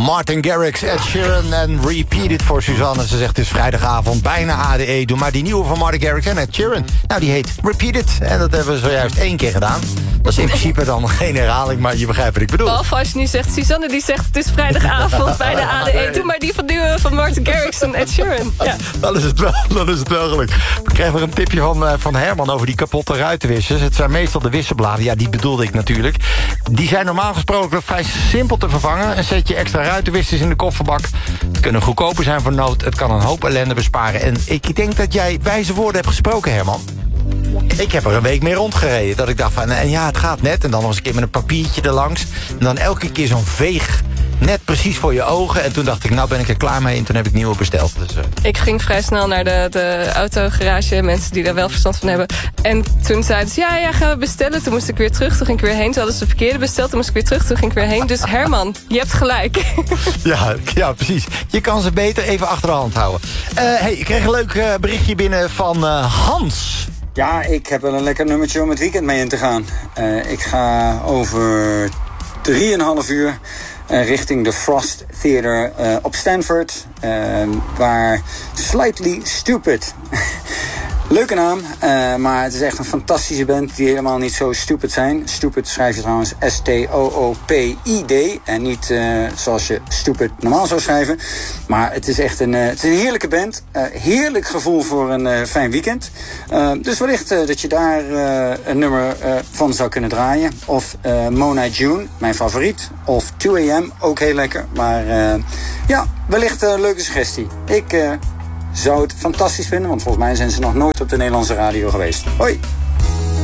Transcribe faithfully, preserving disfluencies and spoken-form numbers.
Martin Garrix, Ed Sheeran en Repeat It voor Suzanne. Ze zegt het is vrijdagavond, bijna A D E. Doe maar die nieuwe van Martin Garrix en Ed Sheeran. Nou, die heet Repeat It. En dat hebben we zojuist één keer gedaan. Dat is in principe dan geen herhaling, maar je begrijpt wat ik bedoel. Behalve als je nu zegt, Suzanne die zegt het is vrijdagavond bij de A D E. Doe maar die van, nieuwe van Martin Garrix en Ed Sheeran. Ja. Dan is het wel, dan is het wel gelukt. We kregen nog een tipje van, uh, van Herman over die kapotte ruitenwissers. Het zijn meestal de wisselbladen. Ja, die bedoelde ik natuurlijk. Die zijn normaal gesproken vrij simpel te vervangen. Een setje extra ruitenwissers in de kofferbak. Het kunnen goedkoper zijn voor nood. Het kan een hoop ellende besparen. En ik denk dat jij wijze woorden hebt gesproken, Herman. Ik heb er een week mee rondgereden. Dat ik dacht van, en ja, het gaat net. En dan nog eens een keer met een papiertje erlangs. En dan elke keer zo'n veeg. Net precies voor je ogen. En toen dacht ik, nou ben ik er klaar mee. En toen heb ik nieuwe besteld. Dus, uh... Ik ging vrij snel naar de, de autogarage. Mensen die daar wel verstand van hebben. En toen zeiden ze, ja, ja, gaan we bestellen. Toen moest ik weer terug. Toen ging ik weer heen. Toen hadden ze de verkeerde besteld. Toen moest ik weer terug. Toen ging ik weer heen. Dus Herman, je hebt gelijk. Ja, ja, precies. Je kan ze beter even achter de hand houden. Uh, hey, ik kreeg een leuk uh, berichtje binnen van uh, Hans. Ja, ik heb wel een lekker nummertje om het weekend mee in te gaan. Uh, ik ga over drieënhalf uur uh, richting de Frost Theater uh, op Stanford. Uh, waar Slightly Stupid... Leuke naam, uh, maar het is echt een fantastische band die helemaal niet zo stupid zijn. Stupid schrijf je trouwens S T O O P I D en niet uh, zoals je stupid normaal zou schrijven. Maar het is echt een, uh, het is een heerlijke band. Uh, heerlijk gevoel voor een uh, fijn weekend. Uh, dus wellicht uh, dat je daar uh, een nummer uh, van zou kunnen draaien. Of uh, Mona June, mijn favoriet. Of two A M, ook heel lekker. Maar uh, ja, wellicht een leuke suggestie. Ik... Uh, zou het fantastisch vinden, want volgens mij zijn ze nog nooit op de Nederlandse radio geweest. Hoi!